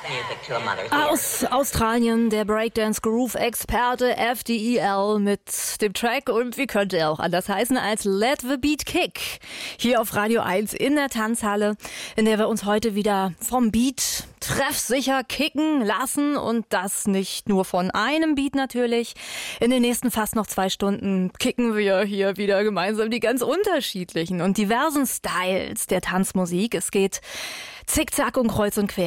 Aus Australien der Breakdance-Groove-Experte FDEL mit dem Track und wie könnte er auch anders heißen als Let the Beat Kick. Hier auf Radio 1 in der Tanzhalle, in der wir uns heute wieder vom Beat treffsicher kicken lassen und das nicht nur von einem Beat natürlich. In den nächsten fast noch 2 Stunden kicken wir hier wieder gemeinsam die ganz unterschiedlichen und diversen Styles der Tanzmusik. Es geht zickzack und kreuz und quer.